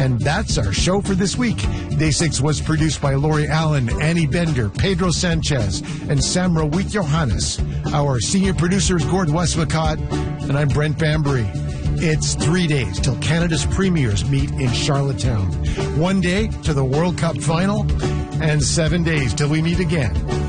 And that's our show for this week. Day 6 was produced by Lori Allen, Annie Bender, Pedro Sanchez, and Samra Wheat-Johannes. Our senior producer is Gord Westmacott, and I'm Brent Bambury. It's 3 days till Canada's premiers meet in Charlottetown. 1 day to the World Cup final, and 7 days till we meet again